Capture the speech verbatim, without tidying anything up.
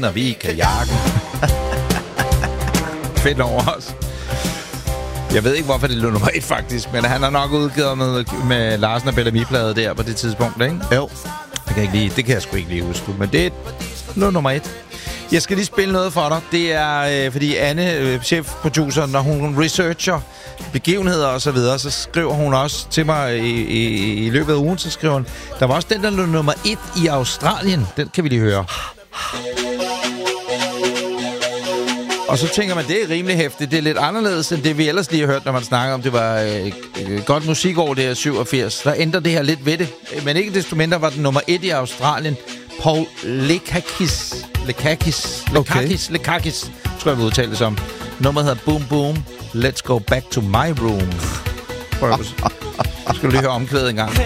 når vi kan jakke. Fedt over os. Jeg ved ikke, hvorfor det lå nummer et, faktisk. Men han har nok udgivet med, med Larsen og Bellamy-plade der på det tidspunkt, ikke? Jo. Jeg kan ikke lige, det kan jeg sgu ikke lige huske. Men det lå nummer et. Jeg skal lige spille noget for dig. Det er, øh, fordi Anne, øh, chefproducer, når hun researcher begivenheder og så videre, så skriver hun også til mig i, i, i løbet af ugen, så skriver hun, der var også den, der lå nummer et i Australien. Den kan vi lige høre. Og så tænker man, det er rimelig hæftigt. Det er lidt anderledes, end det vi ellers lige har hørt, når man snakker om, det var øh, øh, godt musikår, det her syvogfirs. Der ændrer det her lidt ved det. Men ikke desto mindre var den nummer et i Australien. Paul Lekakis. Lekakis. Lekakis. Okay. Lekakis, tror jeg, vi udtale det som. Nummeret hedder Boom Boom. Let's go back to my room. Prøv at du skal lige høre omkvædet en gang.